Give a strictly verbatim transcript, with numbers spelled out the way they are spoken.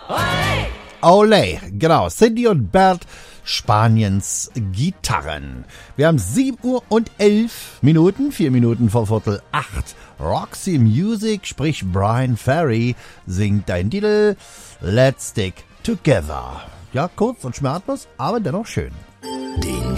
Olé, genau, Cindy und Bert, Spaniens Gitarren. Wir haben sieben Uhr und elf Minuten, vier Minuten vor Viertel acht. Roxy Music, sprich Brian Ferry, singt deinen Titel Let's Stick Together. Ja, kurz und schmerzlos, aber dennoch schön. Den